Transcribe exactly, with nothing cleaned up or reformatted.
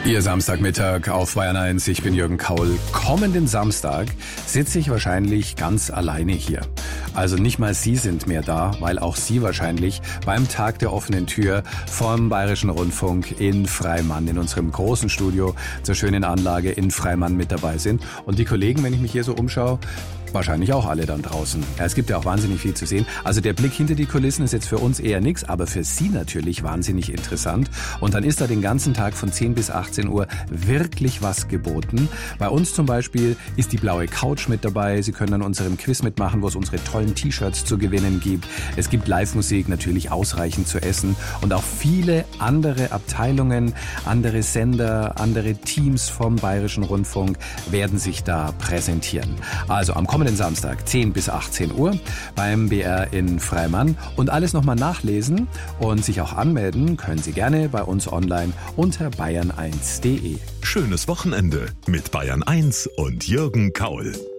Ihr Samstagmittag auf Bayern eins, ich bin Jürgen Kaul. Kommenden Samstag sitze ich wahrscheinlich ganz alleine hier. Also nicht mal Sie sind mehr da, weil auch Sie wahrscheinlich beim Tag der offenen Tür vom Bayerischen Rundfunk in Freimann, in unserem großen Studio zur schönen Anlage in Freimann mit dabei sind. Und die Kollegen, wenn ich mich hier so umschaue, wahrscheinlich auch alle dann draußen. Ja, es gibt ja auch wahnsinnig viel zu sehen. Also der Blick hinter die Kulissen ist jetzt für uns eher nichts, aber für Sie natürlich wahnsinnig interessant. Und dann ist da den ganzen Tag von zehn bis achtzehn Uhr wirklich was geboten. Bei uns zum Beispiel ist die blaue Couch mit dabei. Sie können an unserem Quiz mitmachen, wo es unsere tollen T-Shirts zu gewinnen gibt. Es gibt Live-Musik, natürlich ausreichend zu essen und auch viele andere Abteilungen, andere Sender, andere Teams vom Bayerischen Rundfunk werden sich da präsentieren. Also am kommenden Samstag, zehn bis achtzehn Uhr beim B R in Freimann. Und alles nochmal nachlesen und sich auch anmelden können Sie gerne bei uns online unter bayern eins punkt de. Schönes Wochenende mit Bayern eins und Jürgen Kaul.